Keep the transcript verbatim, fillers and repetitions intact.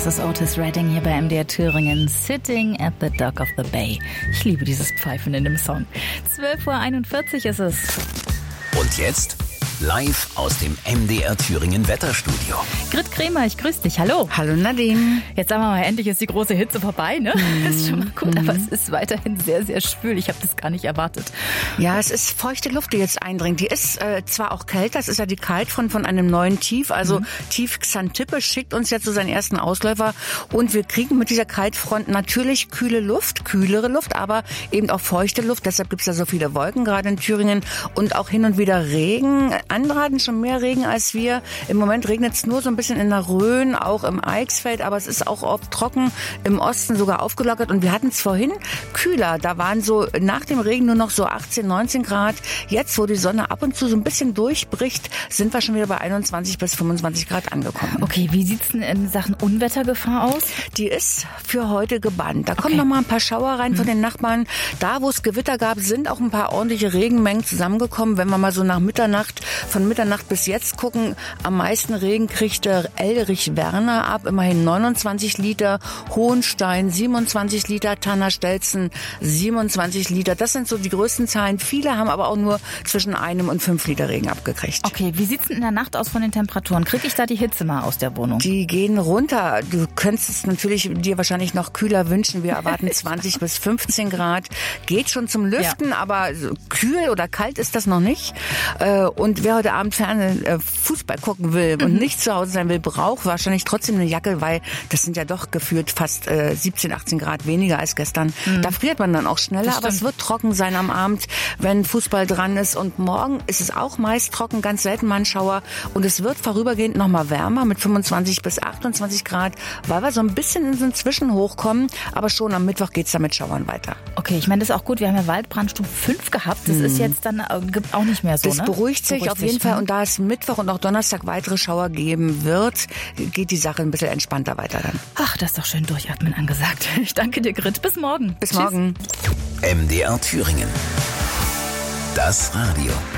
Das ist Otis Redding hier bei M D R Thüringen. Sitting at the Dock of the Bay. Ich liebe dieses Pfeifen in dem Song. zwölf Uhr einundvierzig ist es. Und jetzt live aus dem M D R Thüringen Wetterstudio. Grit Kremer, ich grüße dich. Hallo. Hallo Nadine. Jetzt sagen wir mal, endlich ist die große Hitze vorbei, ne? Mm. Ist schon mal gut, mm. aber es ist weiterhin sehr, sehr schwül. Ich habe das gar nicht erwartet. Ja, es ist feuchte Luft, die jetzt eindringt. Die ist äh, zwar auch kälter, das ist ja die Kaltfront von einem neuen Tief. Also mm. Tief Xantippe schickt uns jetzt so seinen ersten Ausläufer. Und wir kriegen mit dieser Kaltfront natürlich kühle Luft, kühlere Luft, aber eben auch feuchte Luft. Deshalb gibt es da so viele Wolken gerade in Thüringen und auch hin und wieder Regen. Andere hatten schon mehr Regen als wir. Im Moment regnet es nur so ein bisschen in der Rhön, auch im Eichsfeld, aber es ist auch oft trocken, im Osten sogar aufgelockert. Und wir hatten es vorhin kühler. Da waren so nach dem Regen nur noch so achtzehn, neunzehn Grad. Jetzt, wo die Sonne ab und zu so ein bisschen durchbricht, sind wir schon wieder bei einundzwanzig bis fünfundzwanzig Grad angekommen. Okay, wie sieht es denn in Sachen Unwettergefahr aus? Die ist für heute gebannt. Da kommen okay. noch mal ein paar Schauer rein mhm. von den Nachbarn. Da, wo es Gewitter gab, sind auch ein paar ordentliche Regenmengen zusammengekommen. Wenn wir mal so nach Mitternacht von Mitternacht bis jetzt gucken, am meisten Regen kriegt der Elrich-Werner ab, immerhin neunundzwanzig Liter, Hohenstein siebenundzwanzig Liter, Tanner-Stelzen siebenundzwanzig Liter. Das sind so die größten Zahlen. Viele haben aber auch nur zwischen einem und fünf Liter Regen abgekriegt. Okay, wie sieht's denn in der Nacht aus von den Temperaturen? Kriege ich da die Hitze mal aus der Wohnung? Die gehen runter. Du könntest es natürlich dir wahrscheinlich noch kühler wünschen. Wir erwarten zwanzig bis fünfzehn Grad. Geht schon zum Lüften, ja. aber kühl oder kalt ist das noch nicht. Und wer heute Abend Fernsehen, äh, Fußball gucken will und mhm. nicht zu Hause sein will, braucht wahrscheinlich trotzdem eine Jacke, weil das sind ja doch gefühlt fast äh, siebzehn, achtzehn Grad weniger als gestern. Mhm. Da friert man dann auch schneller, aber es wird trocken sein am Abend, wenn Fußball dran ist. Und morgen ist es auch meist trocken, ganz selten mal ein Schauer. Und es wird vorübergehend noch mal wärmer mit fünfundzwanzig bis achtundzwanzig Grad, weil wir so ein bisschen in so einen Zwischenhoch kommen. Aber schon am Mittwoch geht es dann mit Schauern weiter. Okay, ich meine, das ist auch gut. Wir haben ja Waldbrandstufe fünf gehabt. Das mhm. ist jetzt dann äh, gibt auch nicht mehr so, das ne? beruhigt sich beruhigt auf jeden Fall. Und da es Mittwoch und auch Donnerstag weitere Schauer geben wird, geht die Sache ein bisschen entspannter weiter dann. Ach, das ist doch schön durchatmen angesagt. Ich danke dir, Grit. Bis morgen. Bis Tschüss. morgen. M D R Thüringen. Das Radio.